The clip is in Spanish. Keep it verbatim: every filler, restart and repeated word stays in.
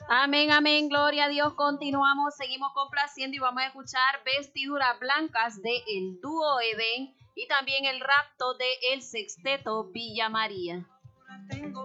Amén, amén, gloria a Dios. Continuamos, seguimos complaciendo y vamos a escuchar Vestiduras Blancas de el dúo Edén y también el rapto de el sexteto Villa María.